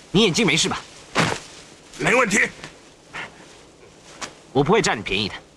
你眼睛没事吧？ 没问题。 我不会占你便宜的。